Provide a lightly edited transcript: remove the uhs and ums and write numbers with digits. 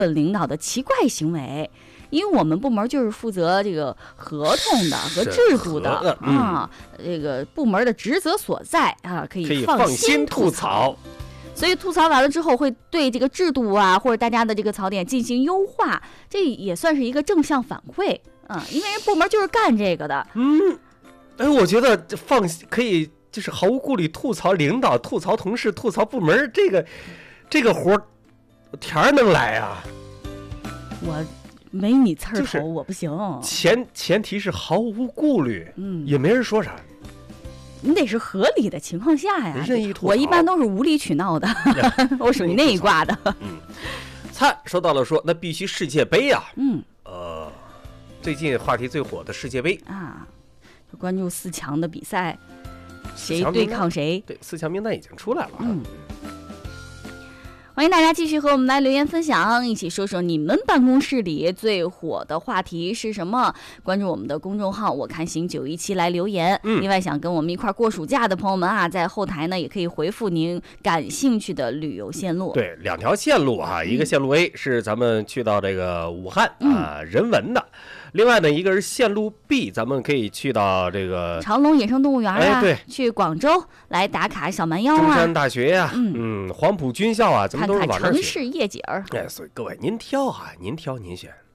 本领导的奇怪行为。因为我们部门就是负责这个合同的和制度的啊，这个部门的职责所在啊，可以放心吐槽。所以吐槽完了之后，会对这个制度啊或者大家的这个槽点进行优化，这也算是一个正向反馈啊，因为人部门就是干这个的。 我觉得可以就是毫无顾虑吐槽领导、吐槽同事、吐槽部门，这个活天儿能来啊！ 我没你刺儿头，我不行。 前提是毫无顾虑，也没人说啥。 你得是合理的情况下呀。 任意吐槽， 我一般都是无理取闹的，我属于那一挂的。 说到了说，那必须世界杯啊。最近话题最火的世界杯啊，关注4强的比赛，谁对抗谁？ 对，4强名单已经出来了。 欢迎大家继续和我们来留言分享，一起说说你们办公室里最火的话题是什么？关注我们的公众号我看行917来留言。另外想跟我们一块过暑假的朋友们啊，在后台呢也可以回复您感兴趣的旅游线路。 对，2条线路啊，一个线路 A 是咱们去到这个武汉人文的。另外呢，一个是线路 B， 咱们可以去到这个长隆野生动物园啊， 对， 去广州来打卡小蛮腰啊， 中山大学呀，黄埔军校啊，咱们都是往这儿去看看城市夜景。 所以各位您挑啊，您挑您选。